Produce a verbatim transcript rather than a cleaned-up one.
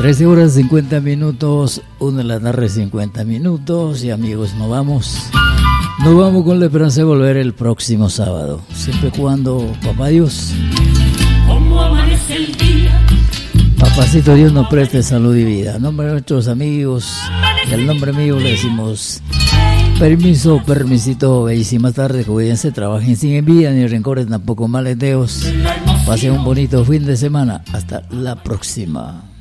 trece horas cincuenta minutos, una de la tarde cincuenta minutos. Y amigos, nos vamos. Nos vamos con la esperanza de volver el próximo sábado. Siempre y cuando, papá Dios, como amanece el día, papacito Dios nos preste salud y vida. En nombre de nuestros amigos y al nombre mío le decimos permiso, permisito, bellísimas tardes, cuídense, trabajen sin envidia ni rencores, tampoco males deseos. Pasen un bonito fin de semana. Hasta la próxima.